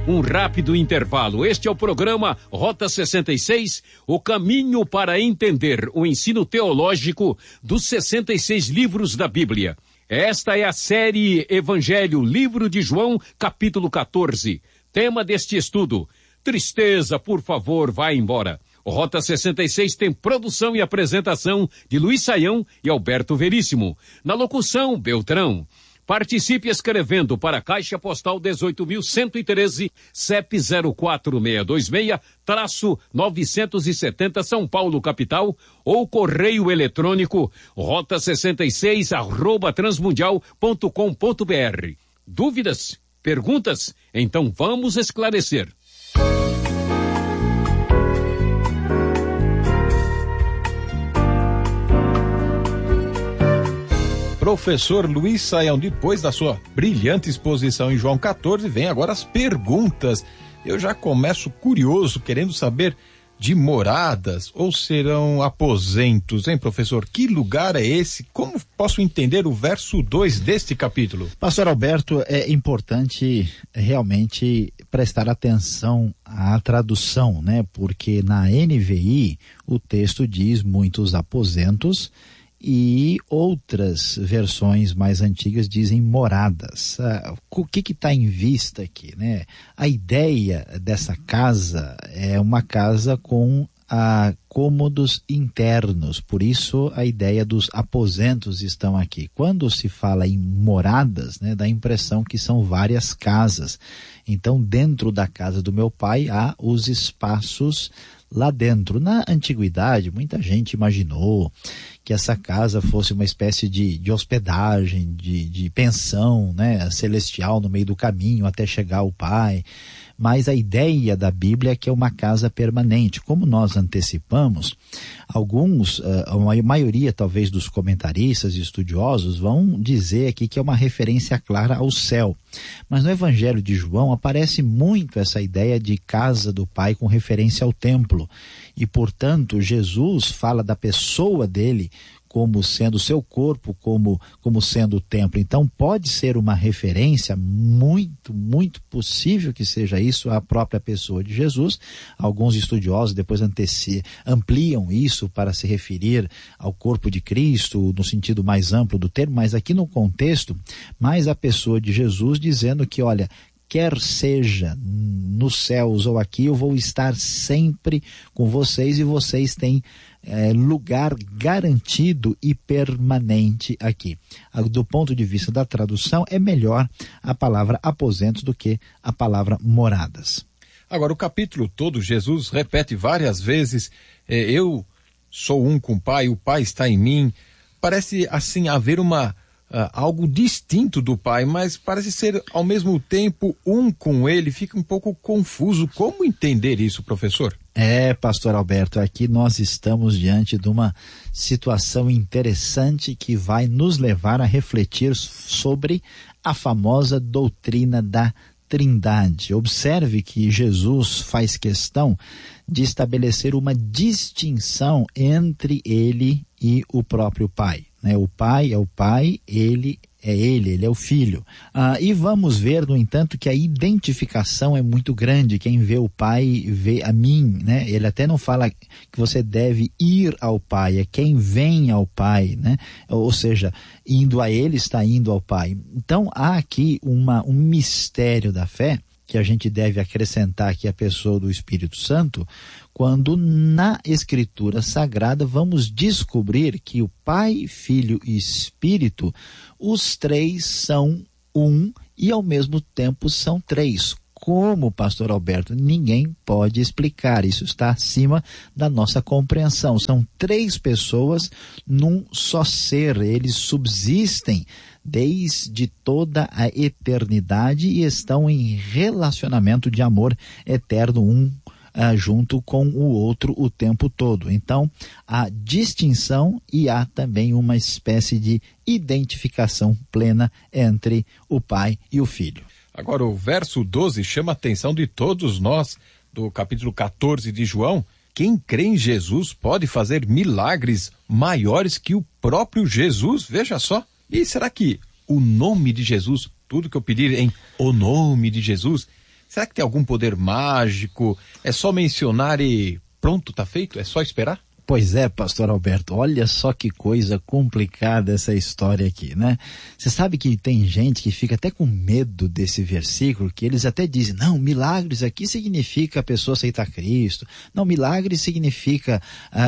um rápido intervalo. Este é o programa Rota 66, o caminho para entender o ensino teológico dos 66 livros da Bíblia. Esta é a série Evangelho, livro de João, capítulo 14. Tema deste estudo: tristeza, por favor, vá embora. O Rota 66 tem produção e apresentação de Luiz Saião e Alberto Veríssimo. Na locução, Beltrão. Participe escrevendo para a Caixa Postal 18.113, CEP 04626-970 São Paulo, capital, ou correio eletrônico rota66@transmundial.com.br. Dúvidas? Perguntas? Então vamos esclarecer. Professor Luiz Saião, depois da sua brilhante exposição em João 14, vem agora as perguntas. Eu já começo curioso, querendo saber de moradas ou serão aposentos, hein, professor? Que lugar é esse? Como posso entender o verso 2 deste capítulo? Pastor Alberto, é importante realmente prestar atenção à tradução, né? Porque na NVI o texto diz muitos aposentos, e outras versões mais antigas dizem moradas. O que está em vista aqui, né? A ideia dessa casa é uma casa com cômodos internos, por isso a ideia dos aposentos estão aqui. Quando se fala em moradas, né, dá a impressão que são várias casas. Então, dentro da casa do meu pai há os espaços lá dentro. Na antiguidade, muita gente imaginou que essa casa fosse uma espécie de hospedagem, de pensão, né, celestial no meio do caminho até chegar ao Pai. Mas a ideia da Bíblia é que é uma casa permanente. Como nós antecipamos, a maioria talvez dos comentaristas e estudiosos vão dizer aqui que é uma referência clara ao céu. Mas no Evangelho de João aparece muito essa ideia de casa do Pai com referência ao templo. E, portanto, Jesus fala da pessoa dele como sendo seu corpo, como sendo o templo. Então pode ser uma referência, muito, muito possível que seja isso, à própria pessoa de Jesus. Alguns estudiosos depois ampliam isso para se referir ao corpo de Cristo, no sentido mais amplo do termo, mas aqui no contexto, mais a pessoa de Jesus dizendo que, olha, quer seja nos céus ou aqui, eu vou estar sempre com vocês e vocês têm lugar garantido e permanente aqui. Do ponto de vista da tradução, é melhor a palavra aposentos do que a palavra moradas. Agora, o capítulo todo, Jesus repete várias vezes, eu sou um com o Pai está em mim. Parece assim haver algo distinto do Pai, mas parece ser ao mesmo tempo um com ele. Fica um pouco confuso. Como entender isso, professor? Pastor Alberto, aqui nós estamos diante de uma situação interessante que vai nos levar a refletir sobre a famosa doutrina da Trindade. Observe que Jesus faz questão de estabelecer uma distinção entre ele e o próprio Pai. O Pai é o Pai, ele é o Filho. E vamos ver, no entanto, que a identificação é muito grande. Quem vê o Pai vê a mim, né? Ele até não fala que você deve ir ao Pai, é quem vem ao Pai, né? Ou seja, indo a Ele está indo ao Pai. Então há aqui um mistério da fé que a gente deve acrescentar aqui a pessoa do Espírito Santo, quando na Escritura Sagrada vamos descobrir que o Pai, Filho e Espírito, os três são um e ao mesmo tempo são três. Como, pastor Alberto? Ninguém pode explicar, isso está acima da nossa compreensão. São três pessoas num só ser, eles subsistem desde toda a eternidade e estão em relacionamento de amor eterno, junto com o outro o tempo todo. Então, há distinção e há também uma espécie de identificação plena entre o Pai e o Filho. Agora, o verso 12 chama a atenção de todos nós, do capítulo 14 de João. Quem crê em Jesus pode fazer milagres maiores que o próprio Jesus, veja só. E será que o nome de Jesus, tudo que eu pedir em o nome de Jesus, Será que tem algum poder mágico? É só mencionar e pronto, tá feito? É só esperar? Pois é, pastor Alberto, olha só que coisa complicada essa história aqui, né? Você sabe que tem gente que fica até com medo desse versículo, que eles até dizem, não, milagres aqui significa a pessoa aceitar Cristo. Não, milagres significa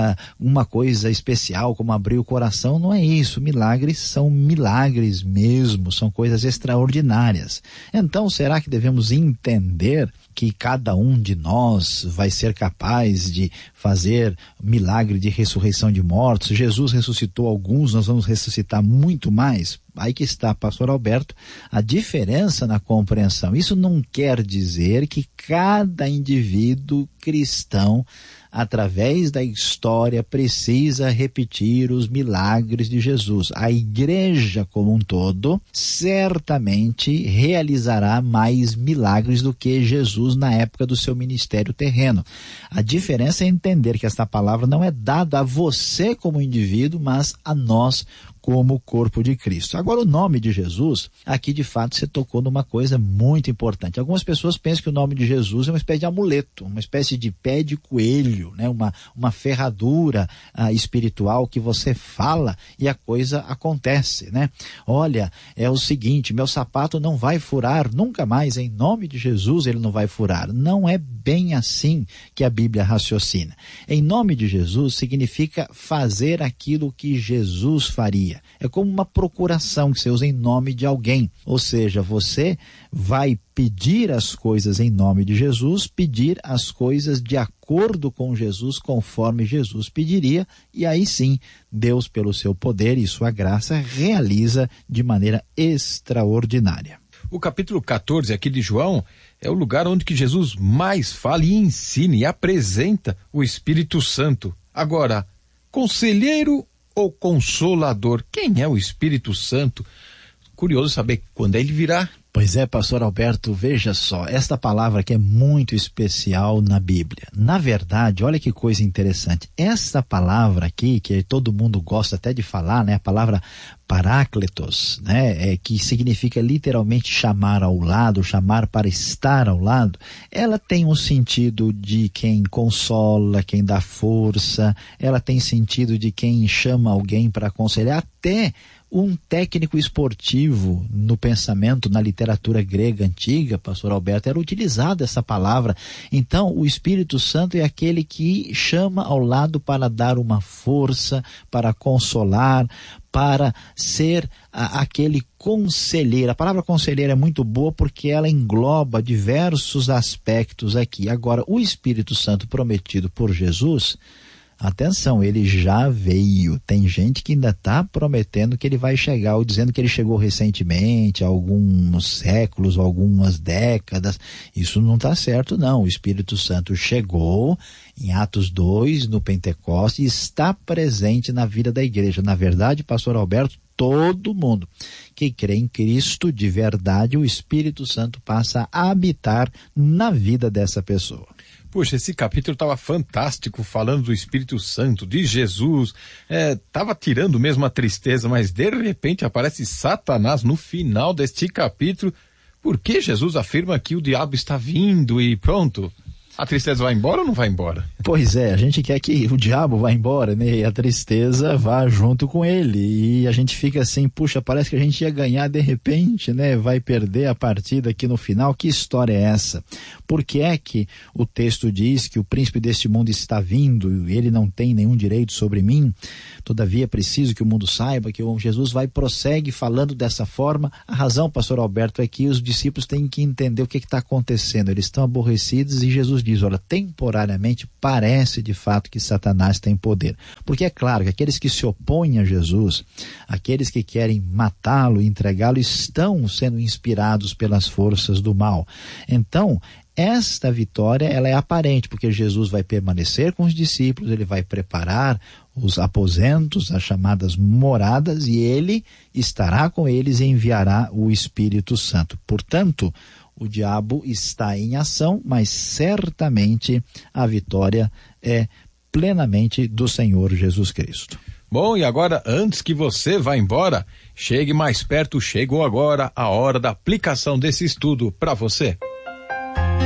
uma coisa especial, como abrir o coração. Não é isso, milagres são milagres mesmo, são coisas extraordinárias. Então, será que devemos entender que cada um de nós vai ser capaz de fazer milagre de ressurreição de mortos? Jesus ressuscitou alguns, nós vamos ressuscitar muito mais. Aí que está, pastor Alberto, a diferença na compreensão. Isso não quer dizer que cada indivíduo cristão, através da história, precisa repetir os milagres de Jesus. A igreja como um todo certamente realizará mais milagres do que Jesus na época do seu ministério terreno. A diferença é entender que esta palavra não é dada a você como indivíduo, mas a nós como o corpo de Cristo. Agora, o nome de Jesus, aqui de fato você tocou numa coisa muito importante. Algumas pessoas pensam que o nome de Jesus é uma espécie de amuleto, uma espécie de pé de coelho, né? Uma ferradura espiritual que você fala e a coisa acontece, né? Olha, é o seguinte, meu sapato não vai furar nunca mais, em nome de Jesus ele não vai furar. Não é bem assim que a Bíblia raciocina. Em nome de Jesus significa fazer aquilo que Jesus faria. É como uma procuração que você usa em nome de alguém. Ou seja, você vai pedir as coisas em nome de Jesus, pedir as coisas de acordo com Jesus, conforme Jesus pediria, e aí sim, Deus, pelo seu poder e sua graça, realiza de maneira extraordinária. O capítulo 14 aqui de João é o lugar onde que Jesus mais fala e ensina e apresenta o Espírito Santo. Agora, conselheiro ou consolador, quem é o Espírito Santo? Curioso saber quando ele virá. Pois é, pastor Alberto, veja só, esta palavra aqui é muito especial na Bíblia. Na verdade, olha que coisa interessante, esta palavra aqui, que todo mundo gosta até de falar, né, a palavra parácletos, né, que significa literalmente chamar ao lado, chamar para estar ao lado, ela tem um sentido de quem consola, quem dá força, ela tem sentido de quem chama alguém para aconselhar, até um técnico esportivo no pensamento, na literatura grega antiga, pastor Alberto, era utilizada essa palavra. Então, o Espírito Santo é aquele que chama ao lado para dar uma força, para consolar, para ser aquele conselheiro. A palavra conselheiro é muito boa porque ela engloba diversos aspectos aqui. Agora, o Espírito Santo prometido por Jesus, atenção, ele já veio. Tem gente que ainda está prometendo que ele vai chegar, ou dizendo que ele chegou recentemente, há alguns séculos, algumas décadas. Isso não está certo, não. O Espírito Santo chegou em Atos 2, no Pentecostes, e está presente na vida da igreja. Na verdade, pastor Alberto, todo mundo que crê em Cristo de verdade, o Espírito Santo passa a habitar na vida dessa pessoa. Poxa, esse capítulo estava fantástico, falando do Espírito Santo, de Jesus, estava tirando mesmo a tristeza, mas de repente aparece Satanás no final deste capítulo, porque Jesus afirma que o diabo está vindo e pronto. A tristeza vai embora ou não vai embora? Pois é, a gente quer que o diabo vá embora, né? E a tristeza vá junto com ele. E a gente fica assim, puxa, parece que a gente ia ganhar de repente, né? Vai perder a partida aqui no final. Que história é essa? Por que é que o texto diz que o príncipe deste mundo está vindo e ele não tem nenhum direito sobre mim? Todavia é preciso que o mundo saiba que Jesus prossegue falando dessa forma. A razão, pastor Alberto, é que os discípulos têm que entender o que está acontecendo. Eles estão aborrecidos e Jesus diz, olha, temporariamente parece de fato que Satanás tem poder. Porque é claro que aqueles que se opõem a Jesus, aqueles que querem matá-lo e entregá-lo, estão sendo inspirados pelas forças do mal. Então, esta vitória, ela é aparente, porque Jesus vai permanecer com os discípulos, ele vai preparar os aposentos, as chamadas moradas, e ele estará com eles e enviará o Espírito Santo. Portanto, o diabo está em ação, mas certamente a vitória é plenamente do Senhor Jesus Cristo. Bom, e agora, antes que você vá embora, chegue mais perto, chegou agora a hora da aplicação desse estudo para você.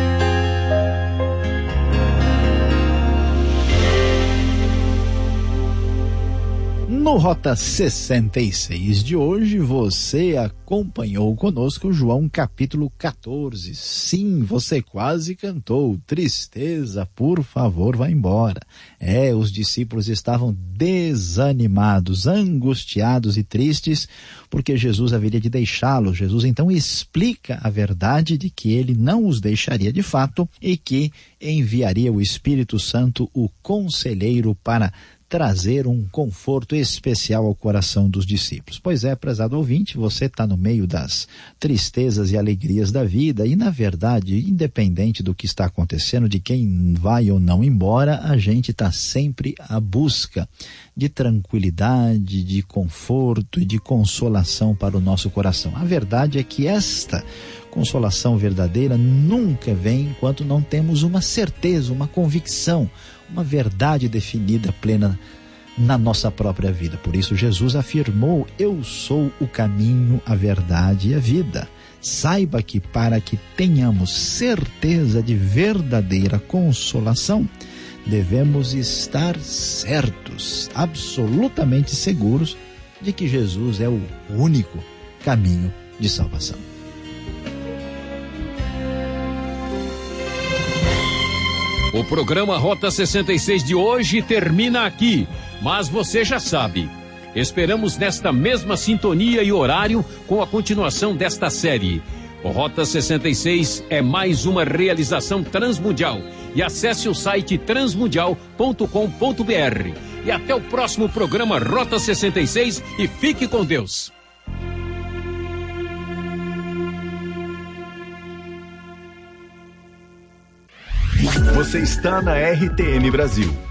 No Rota 66 de hoje, você acompanhou conosco João capítulo 14. Sim, você quase cantou. Tristeza, por favor, vá embora. Os discípulos estavam desanimados, angustiados e tristes, porque Jesus haveria de deixá-los. Jesus então explica a verdade de que ele não os deixaria de fato e que enviaria o Espírito Santo, o Conselheiro, para trazer um conforto especial ao coração dos discípulos. Pois é, prezado ouvinte, você está no meio das tristezas e alegrias da vida e, na verdade, independente do que está acontecendo, de quem vai ou não embora, a gente está sempre à busca de tranquilidade, de conforto e de consolação para o nosso coração. A verdade é que esta consolação verdadeira nunca vem enquanto não temos uma certeza, uma convicção, uma verdade definida, plena na nossa própria vida. Por isso Jesus afirmou: eu sou o caminho, a verdade e a vida. Saiba que para que tenhamos certeza de verdadeira consolação, devemos estar certos, absolutamente seguros de que Jesus é o único caminho de salvação. O programa Rota 66 de hoje termina aqui, mas você já sabe. Esperamos nesta mesma sintonia e horário com a continuação desta série. O Rota 66 é mais uma realização transmundial. E acesse o site transmundial.com.br. E até o próximo programa Rota 66 e fique com Deus. Você está na RTM Brasil.